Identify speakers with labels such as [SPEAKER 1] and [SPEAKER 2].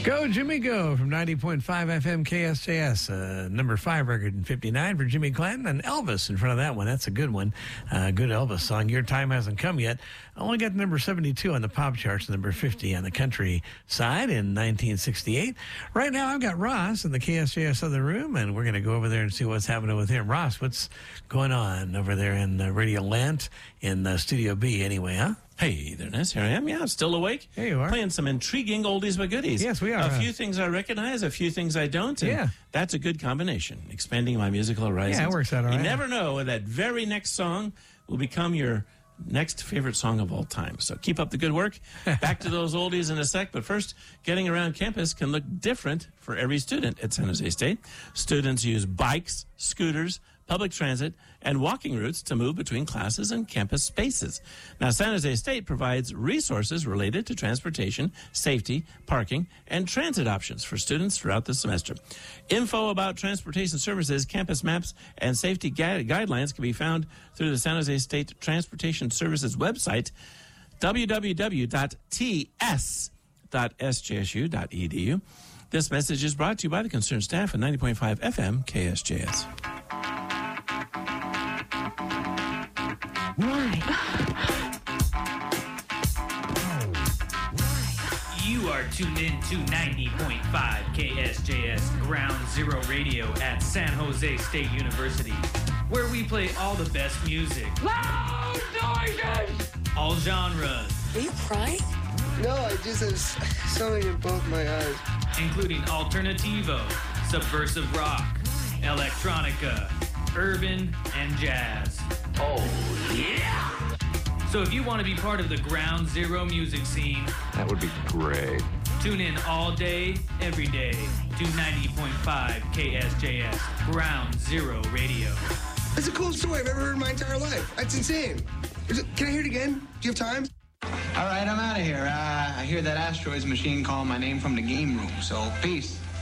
[SPEAKER 1] Go, Jimmy, go from 90.5 FM KSJS. Number 5 record in 59 for Jimmy Clanton, and Elvis in front of that one. That's a good one. Good Elvis song. Your Time Hasn't Come Yet. Only got number 72 on the pop charts, number 50 on the country side in 1968. Right now, I've got Ross in the KSJS other room, and we're going to go over there and see what's happening with him. Ross, what's going on over there in Radio Land in Studio B anyway, huh?
[SPEAKER 2] Hey there, Ness. Here I am. Yeah, I'm still awake.
[SPEAKER 1] There you are.
[SPEAKER 2] Playing some intriguing oldies but goodies.
[SPEAKER 1] Yes, we are.
[SPEAKER 2] A few things I recognize, a few things I don't. And
[SPEAKER 1] Yeah.
[SPEAKER 2] that's a good combination, expanding my musical horizons.
[SPEAKER 1] Yeah, it works out all
[SPEAKER 2] You
[SPEAKER 1] right.
[SPEAKER 2] never know, that very next song will become your next favorite song of all time. So keep up the good work. Back to those oldies in a sec. But first, getting around campus can look different for every student at San Jose State. Students use bikes, scooters, public transit, and walking routes to move between classes and campus spaces. Now, San Jose State provides resources related to transportation, safety, parking, and transit options for students throughout the semester. Info about transportation services, campus maps, and safety guidelines can be found through the San Jose State Transportation Services website, www.ts.sjsu.edu. This message is brought to you by the concerned staff at 90.5 FM KSJS.
[SPEAKER 3] You are tuned in to 90.5 KSJS Ground Zero Radio at San Jose State University, where we play all the best music. Loud noises! All genres.
[SPEAKER 4] Are you crying?
[SPEAKER 5] No, I just have something in both my eyes.
[SPEAKER 3] Including alternativo, subversive rock, electronica, urban, and jazz. Oh, yeah! So if you want to be part of the Ground Zero music scene,
[SPEAKER 6] That would be great.
[SPEAKER 3] tune in all day, every day to 90.5 KSJS Ground Zero Radio.
[SPEAKER 5] It's the coolest story I've ever heard in my entire life. That's insane. Can I hear it again? Do you have time?
[SPEAKER 7] All right, I'm out of here. I hear that Asteroids machine calling my name from the game room, so peace.